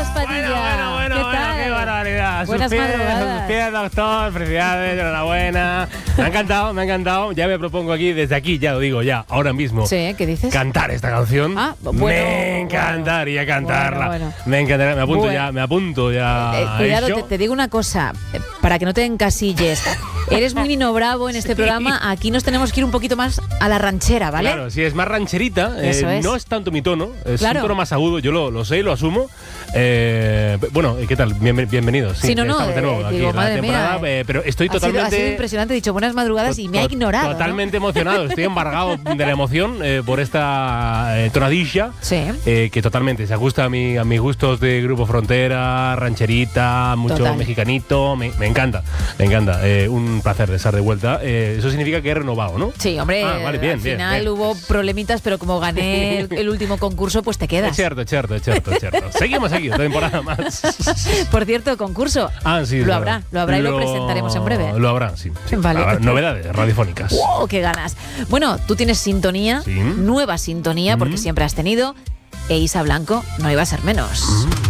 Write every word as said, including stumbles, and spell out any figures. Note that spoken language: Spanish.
Buenas, Padilla. Bueno, bueno, bueno, ¿Qué bueno, tal? qué barbaridad. Buenas sus pies, madrugadas. sus pies, doctor, felicidades, enhorabuena. Me ha encantado, me ha encantado. Ya me propongo aquí, desde aquí, ya lo digo, ya, ahora mismo. Sí, ¿qué dices? Cantar esta canción. Ah, bueno, me encantaría cantarla. bueno, bueno. Me encantaría, me apunto Bueno. ya, me apunto ya. Eh, a cuidado, ello. te, te digo una cosa, eh, para que no te encasilles. Eres muy Nino Bravo en este programa. Aquí nos tenemos que ir un poquito más a la ranchera, ¿vale? Claro, si es más rancherita, eh, Eso es. no es tanto mi tono, es Claro. un tono más agudo, yo lo, lo sé y lo asumo. Eh, bueno, ¿qué tal? Bien- bienvenidos. Sí, no, no, estamos de nuevo eh, aquí digo, en la madre mía, temporada, eh. eh, pero estoy Ha sido, totalmente... ha sido impresionante, he dicho buenas madrugadas y me ha to- ignorado. ¿no? Totalmente emocionado, estoy embargado de la emoción eh, por esta eh, tonadilla. Sí. eh, que totalmente se ajusta a, mi, a mis gustos de Grupo Frontera, rancherita, mucho Total. mexicanito. Me, me encanta, me encanta. Eh, un placer de estar de vuelta. Eh, eso significa que he renovado, ¿no? Sí, hombre, Ah, vale, bien, al bien, final bien. hubo problemitas, pero como gané el, el último concurso, pues te Es quedas. cierto, es cierto, es cierto, es cierto. Seguimos aquí, otra temporada más. Por cierto, concurso. Ah, sí. Lo claro. habrá, lo habrá y lo presentaremos en breve. Lo habrá, sí. sí. Vale. Habrá novedades radiofónicas. ¡Wow! ¡Qué ganas! Bueno, tú tienes sintonía, Sí. nueva sintonía, porque Mm. siempre has tenido, e Isa Blanco no iba a ser menos. Mm.